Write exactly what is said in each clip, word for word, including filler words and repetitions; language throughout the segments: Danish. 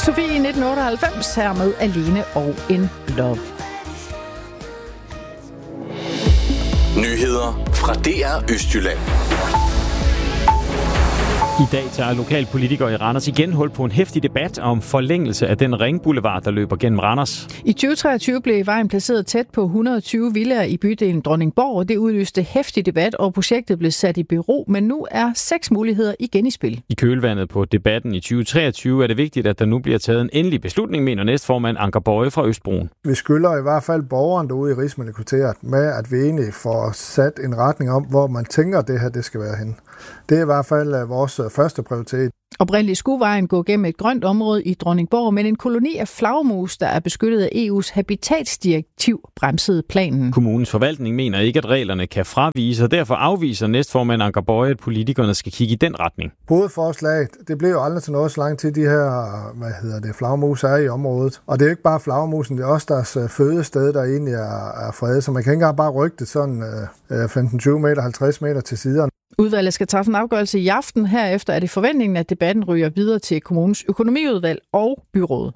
Sofie i nitten otteoghalvfems her med Alene og en Love. Nyheder fra D R Østjylland. I dag tager lokalpolitikere i Randers igen hul på en heftig debat om forlængelse af den ringboulevard, der løber gennem Randers. I tyve treogtyve blev vejen placeret tæt på et hundrede og tyve villaer i bydelen Dronningborg, og det udløste heftig debat, og projektet blev sat i bero, men nu er seks muligheder igen i spil. I kølvandet på debatten i tyve treogtyve er det vigtigt, at der nu bliver taget en endelig beslutning, mener næstformand Anker Boye fra Østbroen. Vi skylder i hvert fald borgeren derude i Rigsmøllekvarteret med, at vi egentlig får sat en retning om, hvor man tænker, at det her det skal være henne. Det er i hvert fald vores første prioritet. Oprindeligt skulle vejen gå gennem et grønt område i Dronningborg, men en koloni af flagermus, der er beskyttet af E U's habitatsdirektiv, bremsede planen. Kommunens forvaltning mener ikke, at reglerne kan fravise, og derfor afviser næstformand Anker Boye, at politikerne skal kigge i den retning. Hovedforslaget, det blev jo aldrig til noget så langt til de her, hvad hedder det, flagermus er i området. Og det er ikke bare flagermusen, det er også deres fødested, der egentlig er, er fredet, så man kan ikke engang bare rykke det sådan øh, femten tyve meter, halvtreds meter til siderne. Udvalget skal træffe en afgørelse i aften. Herefter er det forventningen, at debatten ryger videre til kommunens økonomiudvalg og byrådet.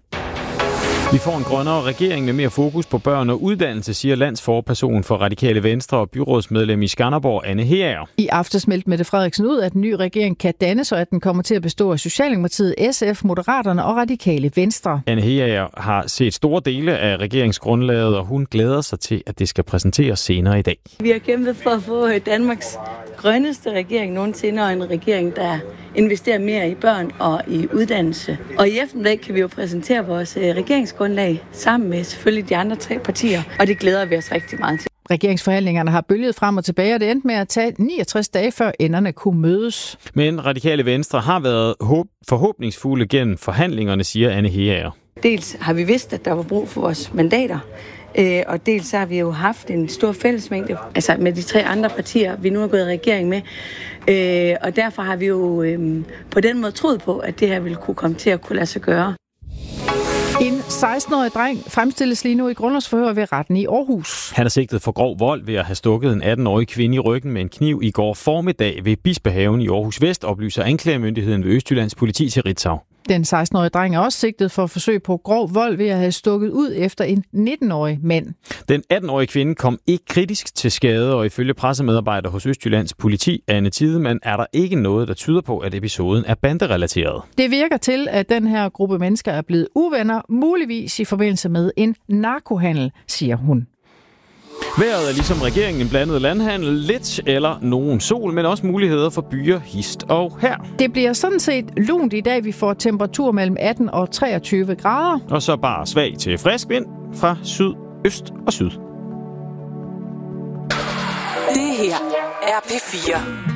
Vi får en grønnere regering med mere fokus på børn og uddannelse, siger landsforperson for Radikale Venstre og byrådsmedlem i Skanderborg, Anne Heager. I aftes meldte Mette Frederiksen ud, at den nye regering kan dannes, og at den kommer til at bestå af Socialdemokratiet, S F, Moderaterne og Radikale Venstre. Anne Heager har set store dele af regeringsgrundlaget, og hun glæder sig til, at det skal præsenteres senere i dag. Vi har kæmpet for at få Danmarks grønneste regering nogensinde, og en regering, der investerer mere i børn og i uddannelse. Og i eftermiddag kan vi jo præsentere vores regeringsgrundlag sammen med selvfølgelig de andre tre partier, og det glæder vi os rigtig meget til. Regeringsforhandlingerne har bølget frem og tilbage, og det endte med at tage niogtres dage, før enderne kunne mødes. Men Radikale Venstre har været håb- forhåbningsfulde gennem forhandlingerne, siger Anne Heager. Dels har vi vidst, at der var brug for vores mandater, øh, og dels har vi jo haft en stor fællesmængde altså med de tre andre partier, vi nu har gået i regering med. Øh, og derfor har vi jo øh, på den måde troet på, at det her ville kunne komme til at kunne lade sig gøre. En seksten-årig dreng fremstilles lige nu i grundlovsforhør ved retten i Aarhus. Han er sigtet for grov vold ved at have stukket en atten-årig kvinde i ryggen med en kniv i går formiddag ved Bispehaven i Aarhus Vest, oplyser anklagemyndigheden ved Østjyllands politi til Ritzau. Den seksten-årige dreng er også sigtet for forsøg på grov vold ved at have stukket ud efter en nitten-årig mand. Den atten-årige kvinde kom ikke kritisk til skade, og ifølge pressemedarbejder hos Østjyllands politi, Anne Tidemann, er der ikke noget, der tyder på, at episoden er banderelateret. Det virker til, at den her gruppe mennesker er blevet uvenner, muligvis i forbindelse med en narkohandel, siger hun. Vejret er ligesom regeringen en blandet landhandel, lidt eller nogen sol, men også muligheder for byer, hist og her. Det bliver sådan set lunt i dag. Vi får temperatur mellem atten og treogtyve grader. Og så bare svag til frisk vind fra syd, øst og syd. Det her er P fire.